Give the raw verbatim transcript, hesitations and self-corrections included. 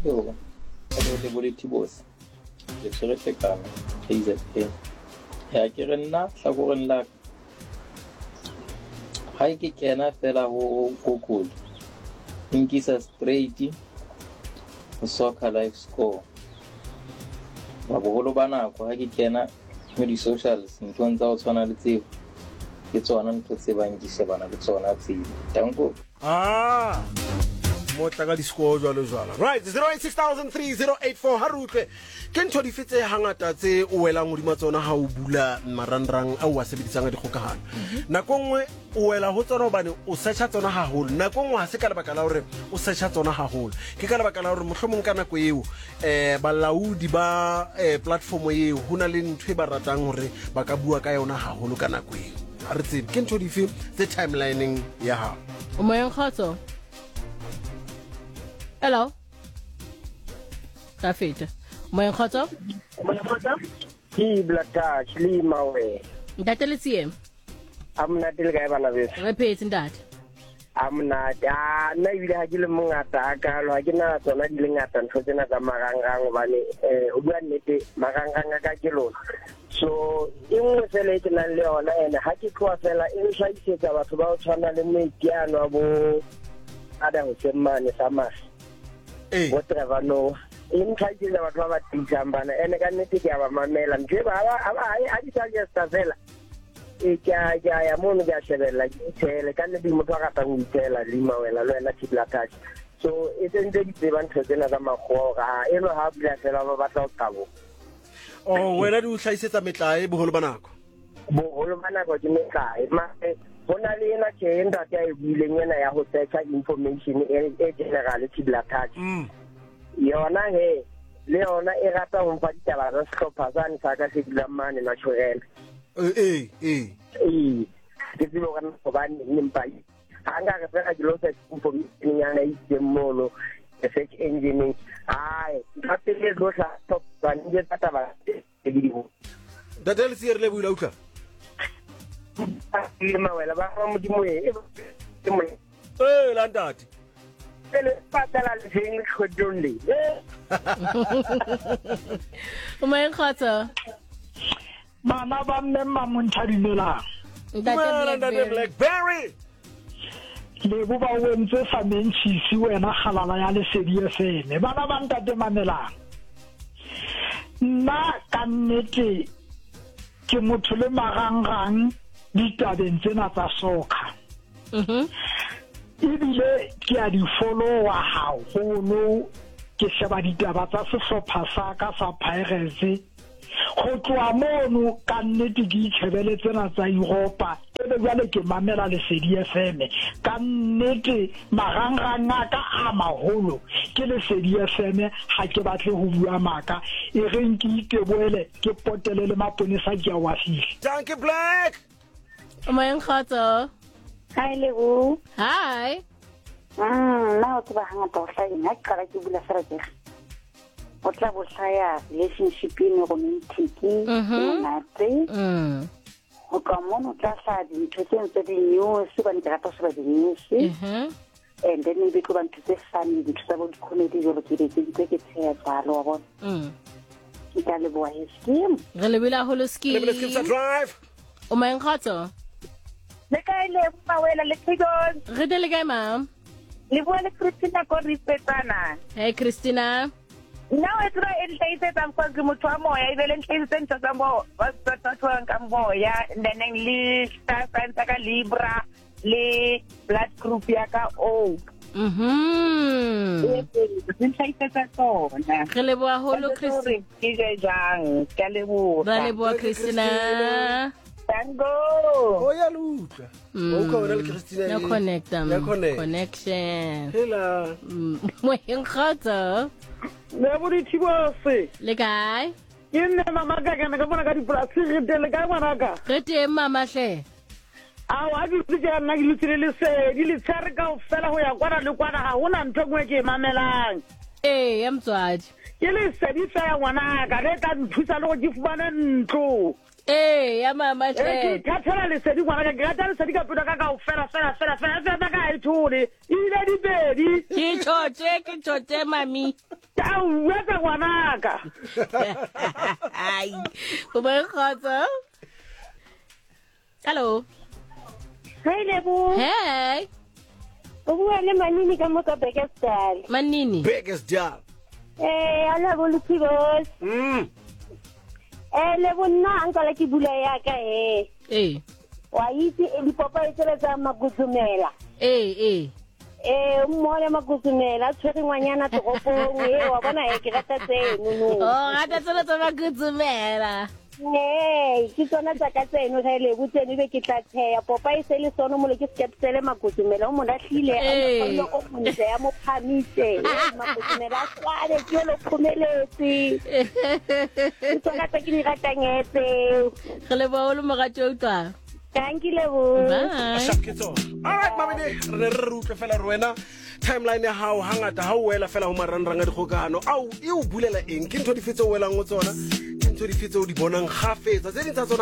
Yo, ano le boleti boss. Le tshweretse kana K Z N. Ya ke re nna hlakoreng la ha ke kena fela ho Google. Nkisa straight soccer live score. Ba boholo ba nako ha ke kena mo di socials ntho ntsa o tshwana le tseo. Ke tsona ntho tse bang di shebana le tsona tseo. Danko. Ah. Motla ka di-score jwalo jwalo. Right, zero eight six thousand three zero eight four harutle ke ntho di fetse hangata tse o welang hodima tsona ha o bula marangrang a o a sebedisang a dikgokahano. Nako nngwe o wela ho tsona hobane o searcha tsona haholo. Nako nngwe ha se ka lebaka la hore o searcha tsona haholo. Ke ka lebaka la hore mohlomong ka nako eo eh balaodi ba eh, platform eo hona le ntho e ba ratang hore ba ka bua ka yona haholo ka nako eo. Ha re tsebe ke ntho di fe tse timelining ya hao. O moyeng khotso. Hello. Rafita. Moyeng khotso. Moyeng khotso. Ki blata chli mawe. Ndate le tsiem. Amna til ga bana bes. Repeat ndate. Amna da na ile ha ke le mongata ka lo ha ke na tsona di le ngata ntho tsena tsa marangrang bane eh o bua nnete marangrang ka ke lona. So ingwe fela ke nang le yona ene ha ke tloa fela e hlaisetsa batho ba o tshwana le metiano bo ada ho semane sa mas. Eh what ever no in thaile batho ba ba tijambana ene ka nnete ke ba mamela nje ba ba a di tsa ya fela e ka ya ya mono ga shebella itele ka nnete motho a ka ngitela lima wela lo ena tiplatash so e tsentse di tsebang tsena za magora eno ha bula fela ba batla o qabo. Oh wena di o hlaisetsa metlae boholo ba nako. Boholo ba nako ke metlae ma bona le ena ke enda ka e buileng ena ya ho search information e general tiplatash. Mm. Yona he le yona e rata ho mfa ditaba tsa sehlopha sa ntsha ka se dilamane natural. Eh eh eh. Eh ke tsebo kana go ba ne mpa hanga ka fela ke lo search information ya na itsemono search engine ai ka tele go sa top ba nje tata ba e dibo Datel sier le buila utlwa le mawela ba mo di mo e mo eh la ndati ele patala le sing khodonle O moyeng khotso. Mana ba mmemma montshadimela. Ndate Blackberry. Le bo ba wentse Famenchisi wena khalala ya Lesedi F M. Bana ba ntate mamelang. Na ka nnete ke motho le marangrang ditabeng tsena tsa soka. Mhm. Ibile ke a di follow wa haholo ke sheba ditaba tsa sehlopha sa ka sa Pirates. Go tloa mono ka nnete ke itshebele tsena tsa Europa ebe jwale ke mamela Lesedi F M ka nnete marangrang a ka a maholo ke Lesedi F M ha ke batle ho bua maka e reng ke iteboele ke potele le maponesa ke a wa fihla. Thank you Black. O moyeng khotso. Hi Lebo. Hi. Mm, na o tba hanga to hla ina ka ra ke bula seretse. O tla bo hlaya relationship in romantic nate Mm. o ka mono tla hla di ntho tse ntse di news ba ntse rata se ba di news Mhm. and then maybe go ba ntse tse funny di tsa bo di comedy jalo ke di ke ke tsaya tsalo wa bona Mm. ke ka le bo a scheme Re le bila holo ski. Let me skip that drive. O moyeng khotso. Le ka ile ba wela le tigong Re dele kae mam? le bua le Christina ko Ripetana. Hey Christina. Now it's right in place that I'm going to try more. I will in place to some more. What's the one come more? Yeah, and then English, Santa Libra, Le blood group Yaka O. Mhm. In place that all. Re le bua holo Christina. Kijang, Kalebu. Re le bua Christina. Tango. Oh ya lutla. O ka wena le Christina. No connect am. Ya connect. Connection. Hela. Moyeng khotso. Le bo di thibose Le kae? ke nne mama ka kana ka bona ka dipolasi re tele ka ngwana ka Re teng mama hle. a wa di tsika nna ke lutsile le se di le tsare ka fela ho ya kwana le kwana ha hona ntho ngwe ke mamelang Eh ya mtswadi. ke le se di sa ya ngwana ka re ka nthusa le go di fumana ntlo Eh, ya mama e ke hle. thathela lesedi ngwana ka ke rata lesedi ka pelo ka ka o fela fela fela fela fela ka e thole ile di pedi Ke tshotse, ke tshotse mami. ka wetsa ngwana ka Ai. Bo ba khotsa. Hello. Hi Lebo. Hey. O bua le Manini ka mo ka Bekestal. Manini. Biggest job. Eh, ala bo lutibos. Mm. Eh, Lebo nna anka la ke bula ya ka eh. Eh. Wa itse di papa e tsela tsa maguzumela. Eh, eh. Eh, mmone maguzumela tshwere ngwanyana toropong eh wa bona e ke rata tseno no. Oh, gata tsena tsa makutsumela. Eh, ke tsona tsa ka tseno ga ile butsene be ke tla theya popa e se le sono mo le ke skeptsele maguzumela o mo lahlile a mo o monse ya mo phamise maguzumela swale ke lo khomeletse ke tsona tsa ke di ratangetse Ge le ba o le mogatso o twa. thank you Lebo. Bye. Shapketso. All right, mamene, re re re utlwe fela rwena. Timeline ya hao hangata ha o wela fela ho maranrang a dikgokano. Au, e o bulela eng? Ke ntho di fetse o welang o tsona. Ke ntho di fetse o di bonang kgafetsa. Tse ding tsa tsona